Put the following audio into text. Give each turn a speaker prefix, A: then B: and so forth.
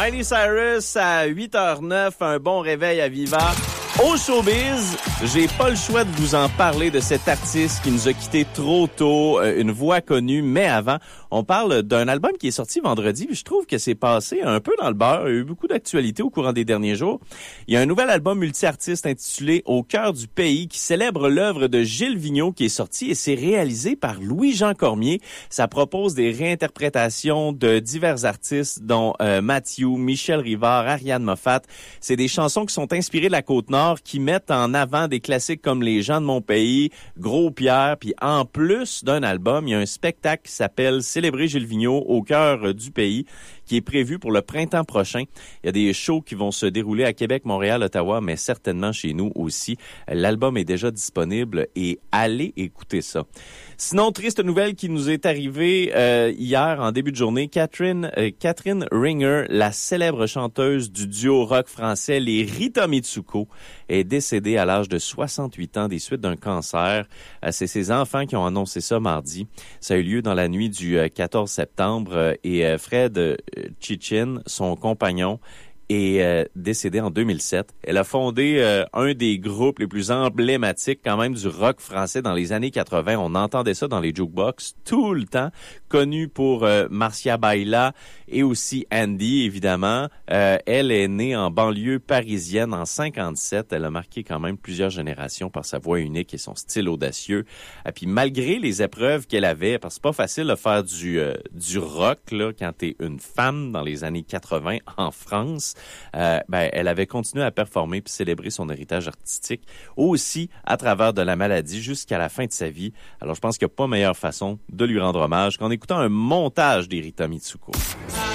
A: Miley Cyrus à 8h09, un bon réveil à Viva. Au showbiz, j'ai pas le choix de vous en parler de cet artiste qui nous a quittés trop tôt, une voix connue, mais avant, on parle d'un album qui est sorti vendredi, puis je trouve que c'est passé un peu dans le beurre, il y a eu beaucoup d'actualités au courant des derniers jours. Il y a un nouvel album multi-artiste intitulé Au cœur du pays qui célèbre l'œuvre de Gilles Vigneault qui est sorti et c'est réalisé par Louis-Jean Cormier. Ça propose des réinterprétations de divers artistes dont Mathieu, Michel Rivard, Ariane Moffat. C'est des chansons qui sont inspirées de la Côte-Nord qui mettent en avant des classiques comme Les gens de mon pays, Gros Pierre, puis en plus d'un album, il y a un spectacle qui s'appelle Célébrer Gilles Vigneault au cœur du pays qui est prévu pour le printemps prochain. Il y a des shows qui vont se dérouler à Québec, Montréal, Ottawa, mais certainement chez nous aussi. L'album est déjà disponible et allez écouter ça. Sinon, triste nouvelle qui nous est arrivée hier en début de journée, Catherine Ringer, la célèbre chanteuse du duo rock français les Rita Mitsuko, est décédée à l'âge de 68 ans des suites d'un cancer. C'est ses enfants qui ont annoncé ça mardi. Ça a eu lieu dans la nuit du 14 septembre et Fred Chichin, son compagnon, est décédée en 2007. Elle a fondé un des groupes les plus emblématiques quand même du rock français dans les années 80. On entendait ça dans les jukebox tout le temps. Connue pour Marcia Baila et aussi Andy, évidemment. Elle est née en banlieue parisienne en 57. Elle a marqué quand même plusieurs générations par sa voix unique et son style audacieux. Et puis malgré les épreuves qu'elle avait, parce que c'est pas facile de faire du rock là quand t'es une femme dans les années 80 en France, elle avait continué à performer puis célébrer son héritage artistique aussi à travers de la maladie jusqu'à la fin de sa vie. Alors je pense qu'il n'y a pas meilleure façon de lui rendre hommage qu'en écoutant un montage des Rita Mitsuko.